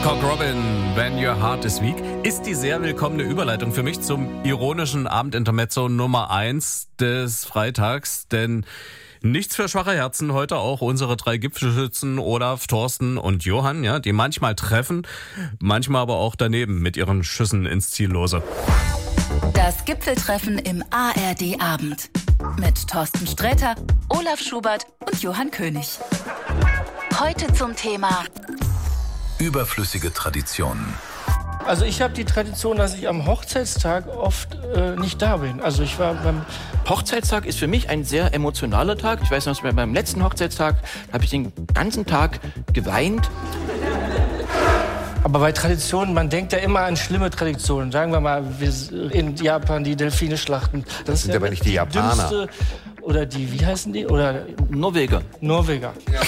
Cock Robin, When Your Heart is Weak, ist die sehr willkommene Überleitung für mich zum ironischen Abendintermezzo Nummer 1 des Freitags, denn nichts für schwache Herzen, heute auch unsere 3 Gipfelschützen Olaf, Thorsten und Johann, ja, die manchmal treffen, manchmal aber auch daneben mit ihren Schüssen ins Ziellose. Das Gipfeltreffen im ARD-Abend mit Thorsten Sträter, Olaf Schubert und Johann König. Heute zum Thema überflüssige Traditionen. Also ich habe die Tradition, dass ich am Hochzeitstag oft nicht da bin. Also ich war beim Hochzeitstag ist für mich ein sehr emotionaler Tag. Ich weiß noch, bei meinem letzten Hochzeitstag habe ich den ganzen Tag geweint. Aber bei Traditionen, man denkt ja immer an schlimme Traditionen. Sagen wir mal, in Japan die Delfine schlachten. Das sind ja aber nicht die Japaner. Dümmste, oder die, wie heißen die? Oder Norweger. Norweger. Ja.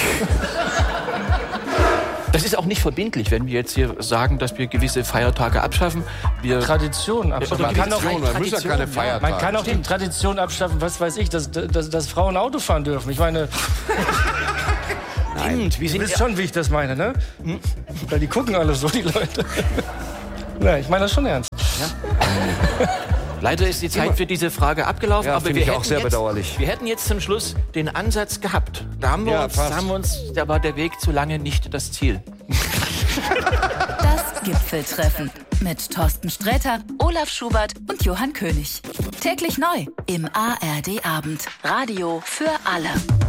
Das ist auch nicht verbindlich, wenn wir jetzt hier sagen, dass wir gewisse Feiertage abschaffen. Traditionen abschaffen. Man kann auch keine Feiertage. Man kann auch die Tradition abschaffen, was weiß ich, dass Frauen Auto fahren dürfen. Ich meine... Nein, du wisst schon, wie ich das meine, ne? Weil die gucken alle so, die Leute. Nein, ich meine das schon ernst. Ja. Leider ist die Zeit für diese Frage abgelaufen, ja, aber wir auch sehr bedauerlich. Wir hätten jetzt zum Schluss den Ansatz gehabt. Da war der Weg zu lange nicht das Ziel. Das Gipfeltreffen mit Thorsten Sträter, Olaf Schubert und Johann König. Täglich neu im ARD-Abend. Radio für alle.